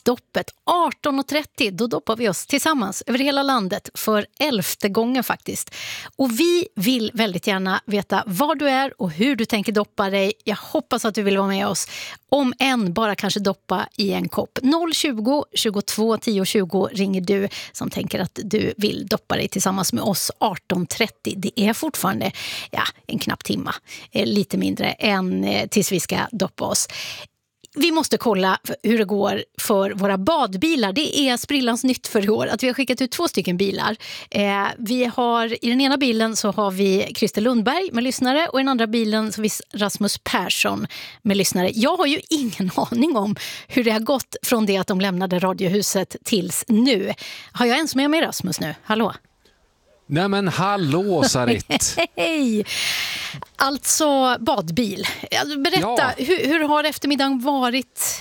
Kvällsdoppet 18.30. Då doppar vi oss tillsammans över hela landet för 11:e gången faktiskt. Och vi vill väldigt gärna veta var du är och hur du tänker doppa dig. Jag hoppas att du vill vara med oss. Om än bara kanske doppa i en kopp. 020 22 10 20 ringer du som tänker att du vill doppa dig tillsammans med oss 18.30. Det är fortfarande en knapp timma. Lite mindre än tills vi ska doppa oss. Vi måste kolla hur det går för våra badbilar. Det är sprillans nytt för i år att vi har skickat ut 2 stycken bilar. I den ena bilen så har vi Christer Lundberg med lyssnare och i den andra bilen så har vi Rasmus Persson med lyssnare. Jag har ju ingen aning om hur det har gått från det att de lämnade Radiohuset tills nu. Har jag ens med mig Rasmus nu? Hallå? Nej men hallå Sarit! Hej! Alltså badbil. Berätta, hur har eftermiddagen varit?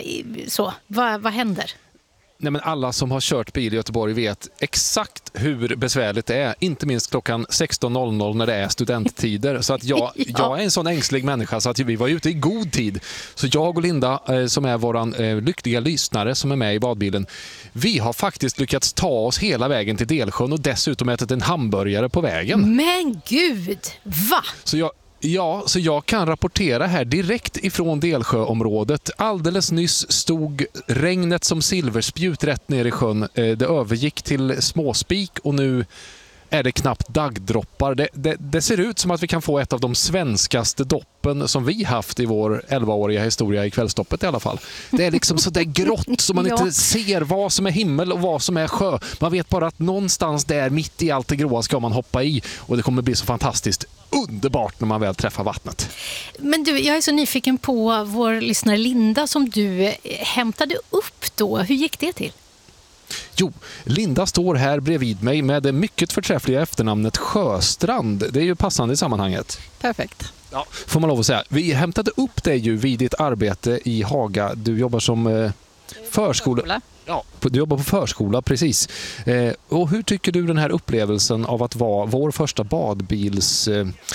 Vad händer? Nej, men alla som har kört bil i Göteborg vet exakt hur besvärligt det är. Inte minst klockan 16.00 när det är studenttider. Så att jag är en sån ängslig människa så att vi var ute i god tid. Så jag och Linda som är våran lyckliga lyssnare som är med i badbilen. Vi har faktiskt lyckats ta oss hela vägen till Delsjön och dessutom ätit en hamburgare på vägen. Men gud, va? Så jag kan rapportera här direkt ifrån Delsjöområdet. Alldeles nyss stod regnet som silverspjut rätt ner i sjön. Det övergick till småspik och nu är det knappt daggdroppar. Det ser ut som att vi kan få ett av de svenskaste doppen som vi haft i vår 11-åriga historia i Kvällsdoppet i alla fall. Det är liksom så där grått så man inte ser vad som är himmel och vad som är sjö. Man vet bara att någonstans där mitt i allt det gråa ska man hoppa i och det kommer bli så fantastiskt underbart när man väl träffar vattnet. Men du, jag är så nyfiken på vår lyssnare Linda som du hämtade upp då. Hur gick det till? Jo, Linda står här bredvid mig med det mycket förträffliga efternamnet Sjöstrand. Det är ju passande i sammanhanget. Perfekt. Ja, får man lov att säga. Vi hämtade upp dig ju vid ditt arbete i Haga. Du jobbar som förskola. Ja, du jobbar på förskola, precis. Och hur tycker du den här upplevelsen av att vara vår första badbils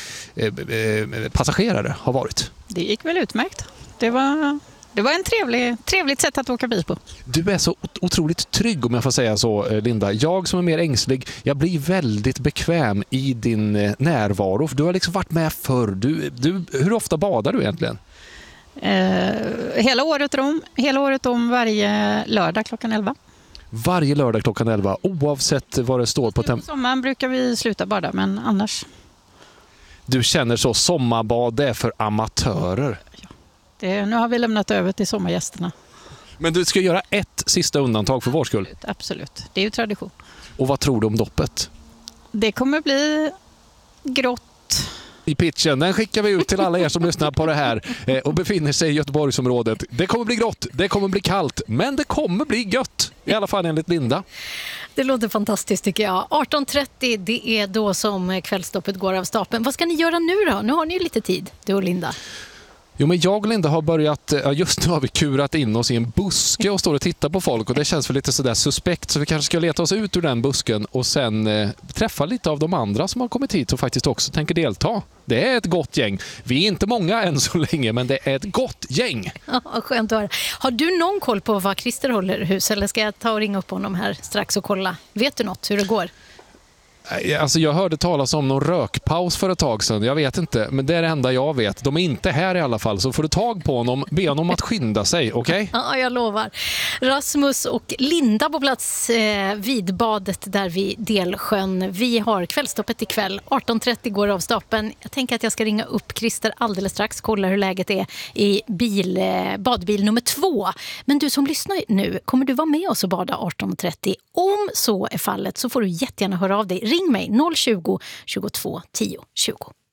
passagerare har varit? Det gick väl utmärkt. Det var en trevligt sätt att åka bil på. Du är så otroligt trygg om jag får säga så, Linda. Jag som är mer ängslig, jag blir väldigt bekväm i din närvaro. För du har liksom varit med förr. Hur ofta badar du egentligen? Hela året om varje lördag klockan 11. Varje lördag klockan 11, oavsett vad det står på På sommaren brukar vi sluta bada, men annars. Du känner så, sommarbad det är för amatörer. Nu har vi lämnat över till sommargästerna. Men du ska göra ett sista undantag för vår skull. Absolut. Det är ju tradition. Och vad tror du om doppet? Det kommer bli grått. I pitchen, den skickar vi ut till alla er som lyssnar på det här och befinner sig i Göteborgsområdet. Det kommer bli grått, det kommer bli kallt, men det kommer bli gött. I alla fall enligt Linda. Det låter fantastiskt tycker jag. 18.30, det är då som Kvällsdoppet går av stapeln. Vad ska ni göra nu då? Nu har ni ju lite tid, du och Linda. Jo, men jag och Linda har börjat, just nu har vi kurat in oss i en buske och står och tittar på folk och det känns för lite sådär suspekt så vi kanske ska leta oss ut ur den busken och sen träffa lite av de andra som har kommit hit och faktiskt också tänker delta. Det är ett gott gäng. Vi är inte många än så länge, men det är ett gott gäng. Ja, skönt att höra. Har du någon koll på vad Christer håller hus eller ska jag ta och ringa upp honom här strax och kolla? Vet du något hur det går? Alltså jag hörde talas om någon rökpaus för ett tag sedan. Jag vet inte, men det är det enda jag vet. De är inte här i alla fall, så får du tag på honom. Be honom att skynda sig, okej? Okay? Ja, jag lovar. Rasmus och Linda på plats vid badet där vid Delsjön. Vi har Kvällsstoppet ikväll. 18.30 går av stapeln. Jag tänker att jag ska ringa upp Christer alldeles strax. Kolla hur läget är i badbil nummer 2. Men du som lyssnar nu, kommer du vara med oss och bada 18.30? Om så är fallet så får du jättegärna höra av dig. Ring mig 020 22 10 20.